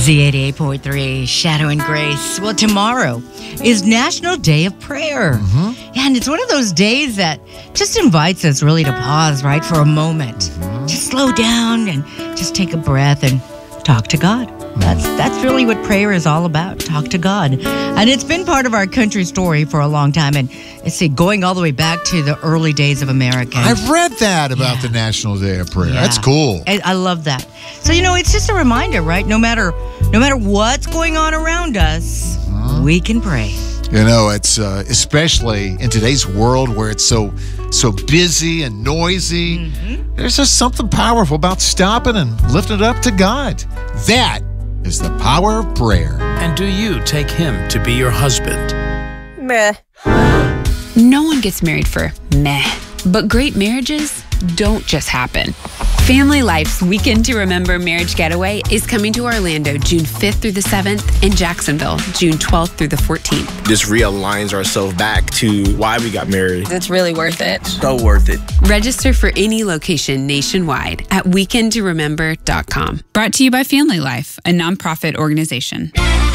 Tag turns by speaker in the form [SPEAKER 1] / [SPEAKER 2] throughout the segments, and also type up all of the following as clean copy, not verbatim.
[SPEAKER 1] Z88.3, Shadow and Grace. Well, tomorrow is National Day of Prayer. And it's one of those days that just invites us really to pause, right, for a moment. Just slow down and just take a breath and talk to God. That's really what prayer is all about, talk to God. And it's been part of our country story for a long time. And it's going all the way back to the early days of America.
[SPEAKER 2] I've read that about the National Day of Prayer.
[SPEAKER 1] Yeah.
[SPEAKER 2] That's cool.
[SPEAKER 1] I love that. So, it's just a reminder, right? No matter what's going on around us, we can pray.
[SPEAKER 2] It's especially in today's world where it's so busy and noisy. There's just something powerful about stopping and lifting it up to God. That is the power of prayer.
[SPEAKER 3] And do you take him to be your husband?
[SPEAKER 4] Meh.
[SPEAKER 5] No one gets married for meh, but great marriages don't just happen. Family Life's Weekend to Remember Marriage Getaway is coming to Orlando June 5th through the 7th and Jacksonville June 12th through the 14th.
[SPEAKER 6] This realigns ourselves back to why we got married.
[SPEAKER 4] It's really worth it.
[SPEAKER 6] So worth it.
[SPEAKER 5] Register for any location nationwide at weekendtoremember.com. Brought to you by Family Life, a nonprofit organization.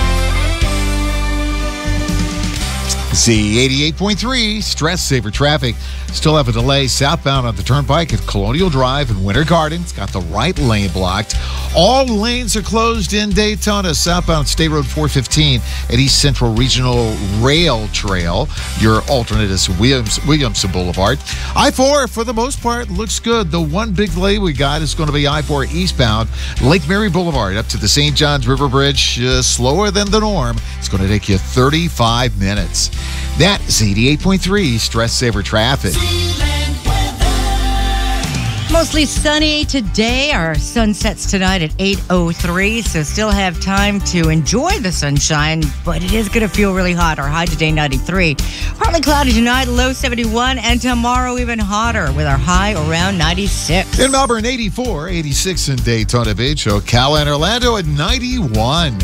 [SPEAKER 2] Z88.3, Stress Saver Traffic. Still have a delay southbound on the Turnpike at Colonial Drive and Winter Garden. It's got the right lane blocked. All lanes are closed in Daytona, southbound State Road 415 at East Central Regional Rail Trail. Your alternate is Williamson Boulevard. I-4, for the most part, looks good. The one big delay we got is going to be I-4 eastbound, Lake Mary Boulevard up to the St. Johns River Bridge. Slower than the norm. It's going to take you 35 minutes. That's 88.3 Stress Saver Traffic.
[SPEAKER 1] Mostly sunny today. Our sun sets tonight at 8:03, so still have time to enjoy the sunshine, but it is going to feel really hot. Our high today, 93. Partly cloudy tonight, low 71, and tomorrow even hotter with our high around 96.
[SPEAKER 2] In Melbourne, 84, 86 in Daytona Beach, Ocala and Orlando at 91.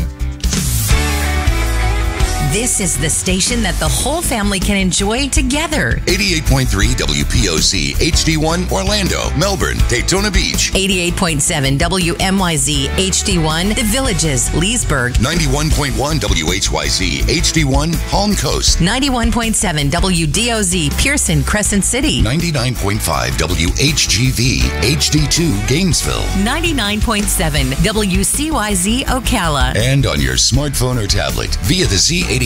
[SPEAKER 7] This is the station that the whole family can enjoy together.
[SPEAKER 8] 88.3 WPOC HD1 Orlando, Melbourne, Daytona Beach.
[SPEAKER 7] 88.7 WMYZ HD1 The Villages, Leesburg.
[SPEAKER 8] 91.1 WHYZ HD1 Palm Coast.
[SPEAKER 7] 91.7 WDOZ Pearson, Crescent City.
[SPEAKER 8] 99.5 WHGV HD2 Gainesville.
[SPEAKER 7] 99.7 WCYZ Ocala.
[SPEAKER 8] And on your smartphone or tablet via the Z88